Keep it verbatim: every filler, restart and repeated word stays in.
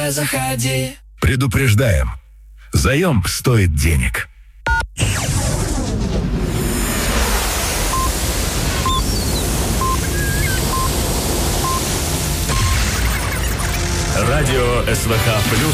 Заходи. Предупреждаем. Заем стоит денег. Радио СВХ плюс.